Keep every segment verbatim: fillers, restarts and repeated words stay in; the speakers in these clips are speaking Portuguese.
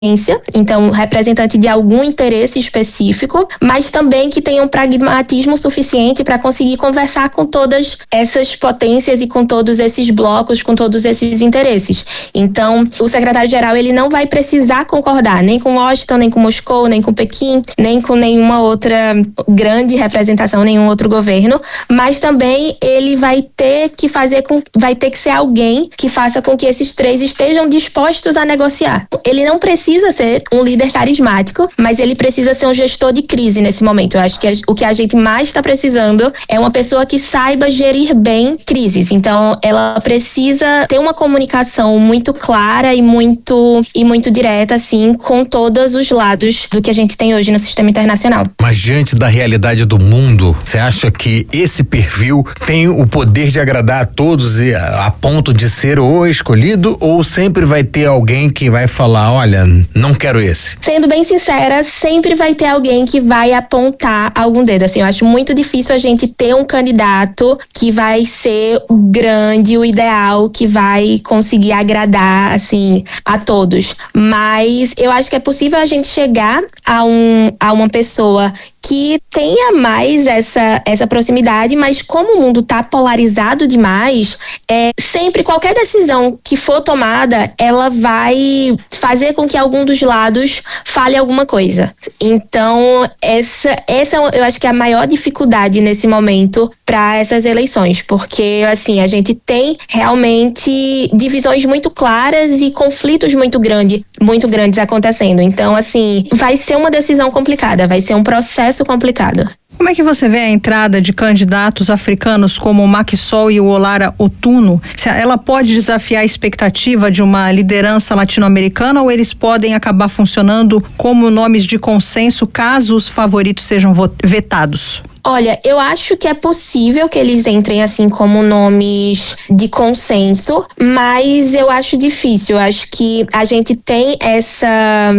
então representante de algum interesse específico, mas também que tenha um pragmatismo suficiente para conseguir conversar com todas essas potências e com todos esses blocos, com todos esses interesses. Então, o secretário-geral ele não vai precisar concordar nem com Washington, nem com Moscou, nem com Pequim, nem com nenhuma outra grande representação, nenhum outro governo, mas também ele vai ter que fazer com, vai ter que ser alguém que faça com que esses três estejam dispostos a negociar. Ele não precisa precisa ser um líder carismático, mas ele precisa ser um gestor de crise nesse momento. Eu acho que o que a gente mais está precisando é uma pessoa que saiba gerir bem crises. Então, ela precisa ter uma comunicação muito clara e muito, e muito direta, assim, com todos os lados do que a gente tem hoje no sistema internacional. Mas diante da realidade do mundo, você acha que esse perfil tem o poder de agradar a todos e a, a ponto de ser o escolhido, ou sempre vai ter alguém que vai falar, olha, não quero esse? Sendo bem sincera, sempre vai ter alguém que vai apontar algum dedo. Assim, eu acho muito difícil a gente ter um candidato que vai ser o grande, o ideal, que vai conseguir agradar, assim, a todos. Mas eu acho que é possível a gente chegar a, um, a uma pessoa que tenha mais essa, essa proximidade, mas como o mundo tá polarizado demais, é, sempre qualquer decisão que for tomada, ela vai fazer com que algum dos lados fale alguma coisa. Então, essa, essa eu acho que é a maior dificuldade nesse momento para essas eleições, porque, assim, a gente tem realmente divisões muito claras e conflitos muito, grande, muito grandes acontecendo. Então, assim, vai ser uma decisão complicada, vai ser um processo complicado. Como é que você vê a entrada de candidatos africanos como o Macky Sall e o Olara Otuno? Ela pode desafiar a expectativa de uma liderança latino-americana, ou eles podem acabar funcionando como nomes de consenso caso os favoritos sejam vetados? Olha, eu acho que é possível que eles entrem assim como nomes de consenso, mas eu acho difícil. Eu acho que a gente tem essa...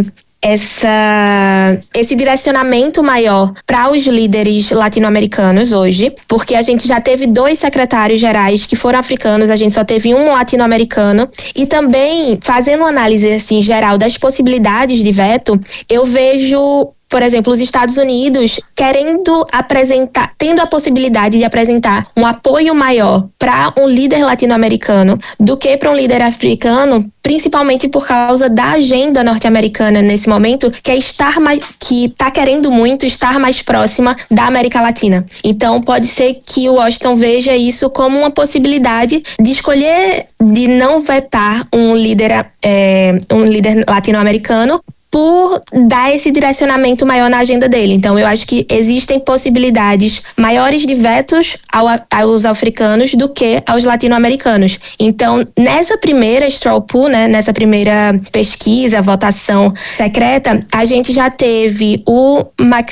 Essa, esse direcionamento maior para os líderes latino-americanos hoje, porque a gente já teve dois secretários gerais que foram africanos, a gente só teve um latino-americano, e também, fazendo uma análise assim, geral das possibilidades de veto, eu vejo, por exemplo, os Estados Unidos querendo apresentar, tendo a possibilidade de apresentar um apoio maior para um líder latino-americano do que para um líder africano, principalmente por causa da agenda norte-americana nesse momento, que é estar mais, que está querendo muito estar mais próxima da América Latina. Então, pode ser que o Washington veja isso como uma possibilidade de escolher, de não vetar um líder, é, um líder latino-americano, por dar esse direcionamento maior na agenda dele. Então, eu acho que existem possibilidades maiores de vetos ao, aos africanos do que aos latino-americanos. Então, nessa primeira straw poll, né, nessa primeira pesquisa, votação secreta, a gente já teve o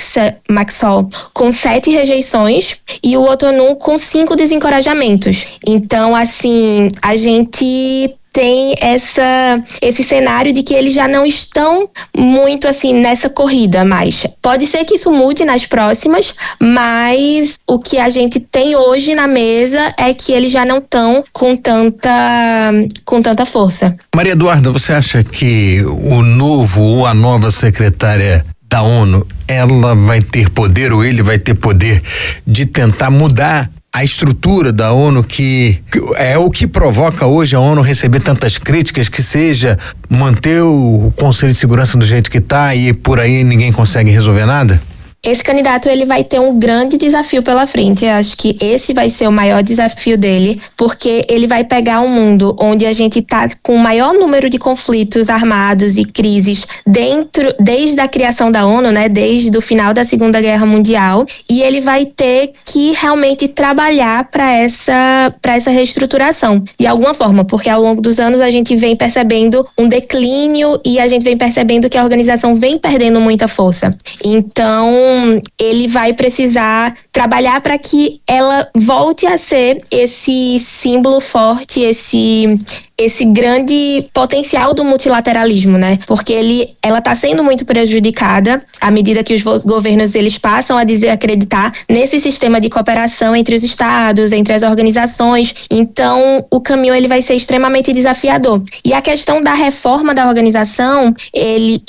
Macky Sall com sete rejeições e o Otuno com cinco desencorajamentos. Então, assim, a gente tem essa, esse cenário de que eles já não estão muito assim nessa corrida mais. Pode ser que isso mude nas próximas, mas o que a gente tem hoje na mesa é que eles já não estão com tanta, com tanta força. Maria Eduarda, você acha que o novo ou a nova secretária da ONU, ela vai ter poder, ou ele vai ter poder de tentar mudar a estrutura da ONU, que, que é o que provoca hoje a ONU receber tantas críticas, que seja manter o, o Conselho de Segurança do jeito que está e por aí ninguém consegue resolver nada? Esse candidato, ele vai ter um grande desafio pela frente. Eu acho que esse vai ser o maior desafio dele, porque ele vai pegar um mundo onde a gente está com o maior número de conflitos armados e crises dentro, desde a criação da ONU, né, desde o final da Segunda Guerra Mundial, e ele vai ter que realmente trabalhar para essa, para essa reestruturação, de alguma forma, porque ao longo dos anos a gente vem percebendo um declínio e a gente vem percebendo que a organização vem perdendo muita força. Então, ele vai precisar trabalhar para que ela volte a ser esse símbolo forte, esse esse grande potencial do multilateralismo, né? Porque ele, ela está sendo muito prejudicada à medida que os governos eles passam a desacreditar nesse sistema de cooperação entre os estados, entre as organizações. Então, o caminho ele vai ser extremamente desafiador. E a questão da reforma da organização, ele